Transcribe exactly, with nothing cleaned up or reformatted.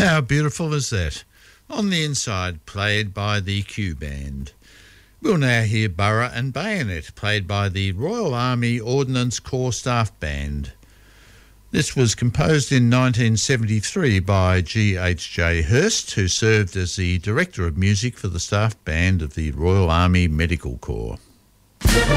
How beautiful is that? On the Inside, played by the Q Band. We'll now hear Burra and Bayonet, played by the Royal Army Ordnance Corps Staff Band. This was composed in nineteen seventy-three by G H J Hurst, who served as the Director of Music for the Staff Band of the Royal Army Medical Corps.